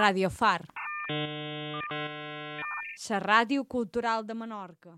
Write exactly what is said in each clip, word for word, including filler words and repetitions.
Radio Far, la ràdio cultural de Menorca.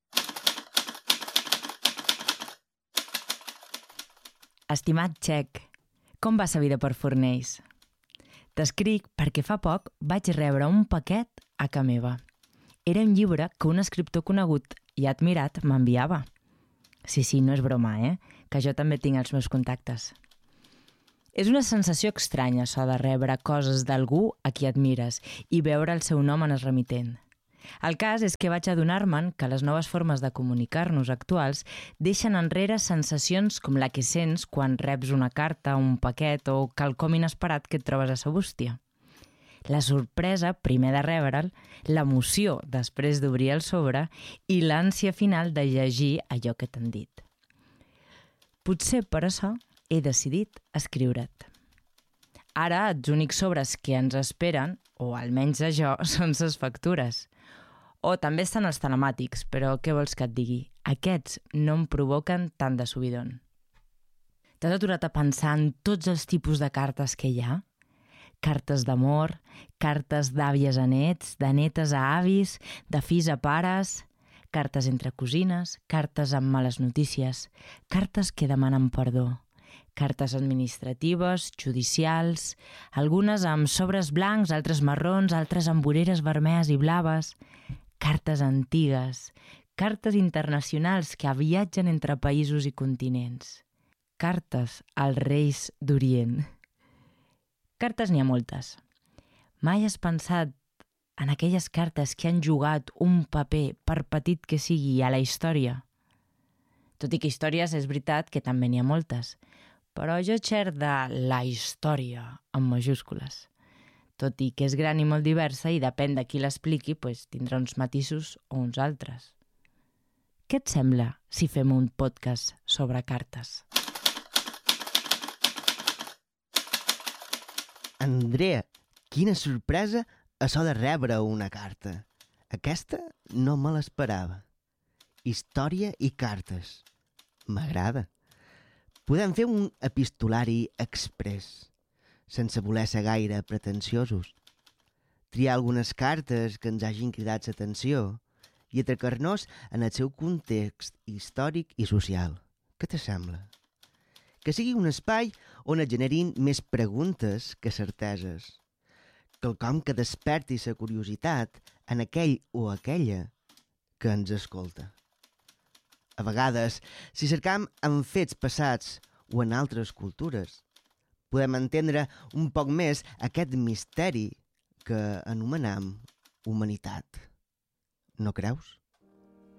Estimat Txec, com va sa vida per Fornells? T'escric perquè fa poc vaig rebre un paquet a ca meva. Era un llibre que un escriptor conegut i admirat m'enviava. Sí, sí, no és broma, eh? Que jo també tinc els meus contactes. És una sensació estranya, això de rebre coses d'algú a qui admires i veure el seu nom en el remitent. El cas és que vaig adonar-me'n que les noves formes de comunicar-nos actuals deixen enrere sensacions com la que sents quan reps una carta, un paquet o quelcom inesperat que et trobes a sa bústia. La sorpresa, primer de rebre'l, l'emoció després d'obrir el sobre i l'ànsia final de llegir allò que t'han dit. Potser per això he decidit escriure't. Ara, els únics sobres que ens esperen, o almenys això, són ses factures. O també estan els telemàtics, però què vols que et digui? Aquests no em provoquen tant de subidon. T'has aturat a pensar en tots els tipus de cartes que hi ha? Cartes d'amor, cartes d'àvies a nets, de netes a avis, de fills a pares, cartes entre cosines, cartes amb males notícies, cartes que demanen perdó, cartes administratives, judicials, algunes amb sobres blancs, altres marrons, altres amb voreres vermelles i blaves, cartes antigues, cartes internacionals que viatgen entre països i continents, cartes als reis d'Orient. Cartes n'hi ha moltes. Mai has pensat en aquelles cartes que han jugat un paper, per petit que sigui, a la història? Tot i que històries és veritat que també n'hi ha moltes, però jo xer de la història amb majúscules. Tot i que és gran i molt diversa i depèn de qui l'expliqui, pues, tindrà uns matisos o uns altres. Què et sembla si fem un podcast sobre cartes? Andrea, quina sorpresa això de rebre una carta. Aquesta no me l'esperava. Història i cartes. M'agrada. Podem fer un epistolari express, sense voler ser gaire pretensiosos. Triar algunes cartes que ens hagin cridat l'atenció i atracar-nos en el seu context històric i social. Què te sembla? Que sigui un espai on es generin més preguntes que certeses. Quelcom que desperti la curiositat en aquell o aquella que ens escolta. A vegades, si cercam en fets passats o en altres cultures, podem entendre un poc més aquest misteri que anomenam humanitat. No creus?